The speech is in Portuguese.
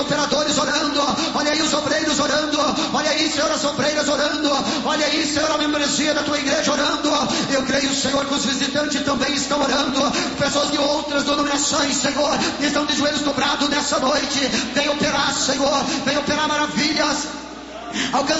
operadores orando, olha aí os obreiros orando, olha aí, Senhor, as obreiras orando, olha aí, Senhor, a membresia da tua igreja orando. Eu creio, Senhor, que os visitantes também estão orando, pessoas de outras denominações, Senhor, estão de joelhos dobrados nessa noite. Vem operar, Senhor, vem operar maravilhas.